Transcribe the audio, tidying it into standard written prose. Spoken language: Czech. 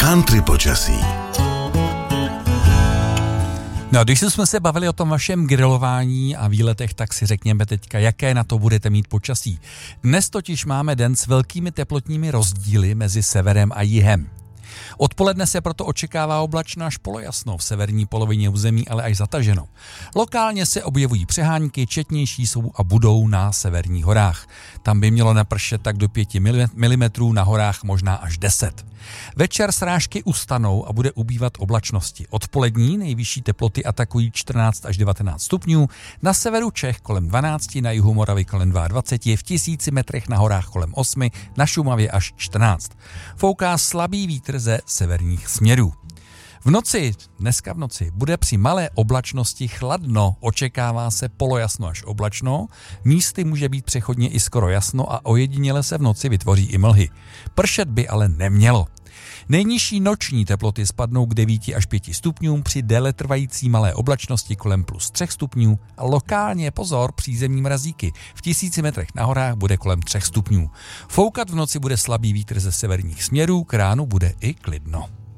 Country počasí. No, když jsme se bavili o tom vašem grilování a výletech, tak si řekněme teďka, jaké na to budete mít počasí. Dnes totiž máme den s velkými teplotními rozdíly mezi severem a jihem. Odpoledne se proto očekává oblačno až polojasno, v severní polovině území ale až zataženo. Lokálně se objevují přehánky, četnější jsou a budou na severních horách. Tam by mělo napršet tak do 5 mm, na horách možná až 10. Večer srážky ustanou a bude ubývat oblačnosti. Odpolední nejvyšší teploty atakují 14 až 19 stupňů, na severu Čech kolem 12, na jihu Moravy kolem 22, v 1000 metrech na horách kolem 8, na Šumavě až 14. Fouká slabý vítr ze severních směrů. Dneska v noci, bude při malé oblačnosti chladno, očekává se polojasno až oblačno, místy může být přechodně i skoro jasno a ojediněle se v noci vytvoří i mlhy. Pršet by ale nemělo. Nejnižší noční teploty spadnou k 9 až 5 stupňům při déletrvající malé oblačnosti kolem plus 3 stupňů a lokálně pozor přízemní mrazíky. V 1000 metrech na horách bude kolem 3 stupňů. Foukat v noci bude slabý vítr ze severních směrů, k ránu bude i klidno.